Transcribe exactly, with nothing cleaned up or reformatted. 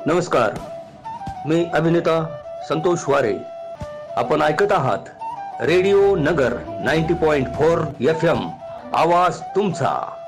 नमस्कार, मी अभिनेता संतोष वारे. आपण ऐकत आहात रेडिओ नगर ninety point four F M. आवाज तुमचा.